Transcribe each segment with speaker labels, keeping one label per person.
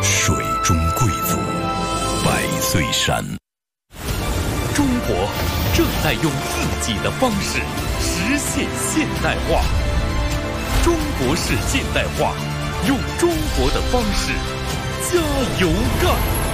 Speaker 1: 水中贵族，百岁山。
Speaker 2: 中国正在用自己的方式实现现代化。中国式现代化，用中国的方式加油干！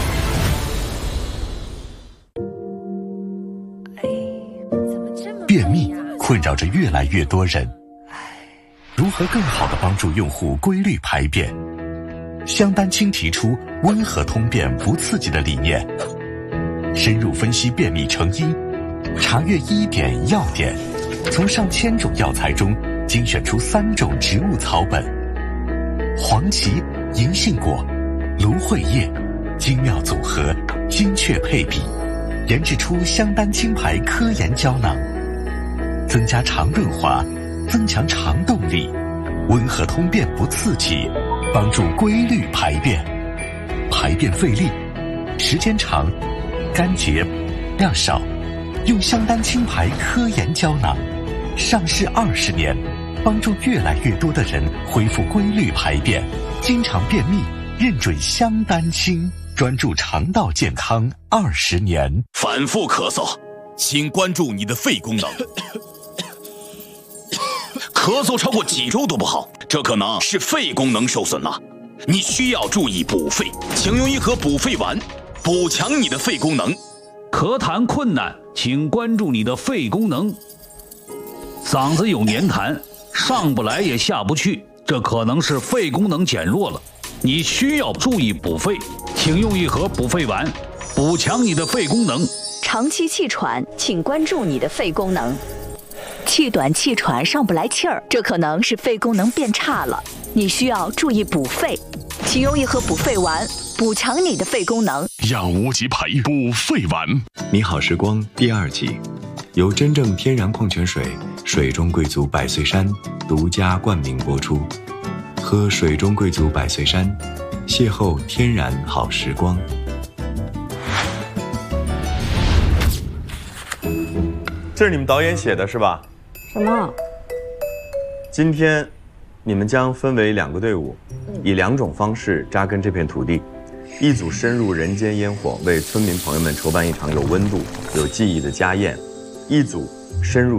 Speaker 3: 便秘困扰着越来越多人，如何更好地帮助用户规律排便？香丹青提出温和通便不刺激的理念，深入分析便秘成因，查阅医典药典，从上千种药材中精选出3种植物草本，黄芪、银杏果、芦荟叶，精妙组合，精确配比，研制出香丹青牌科研胶囊，增加肠润滑，增强肠动力，温和通便不刺激，帮助规律排便，排便费力，时间长，干结，量少，用香丹青牌科研胶囊，上市20年，帮助越来越多的人恢复规律排便，经常便秘，认准香丹青，专注肠道健康20年。
Speaker 1: 反复咳嗽，请关注你的肺功能。咳嗽超过几周都不好，这可能是肺功能受损了。你需要注意补肺，请用一盒补肺丸，补强你的肺功能。
Speaker 4: 咳痰困难，请关注你的肺功能。嗓子有黏痰，上不来也下不去，这可能是肺功能减弱了。你需要注意补肺，请用一盒补肺丸，补强你的肺功能。
Speaker 5: 长期气喘，请关注你的肺功能。气短气喘上不来气儿，这可能是肺功能变差了，你需要注意补肺，请用一盒补肺丸，补强你的肺功能。
Speaker 1: 养无极牌补肺丸。
Speaker 6: 你好时光第2季，由真正天然矿泉水水中贵族百岁山独家冠名播出。喝水中贵族百岁山，邂逅天然好时光。
Speaker 7: 这是你们导演写的是吧？
Speaker 8: 什么？
Speaker 7: 今天你们将分为2个队伍，以2种方式扎根这片土地。一组深入人间烟火，为村民朋友们筹办一场有温度、有记忆的家宴；一组深入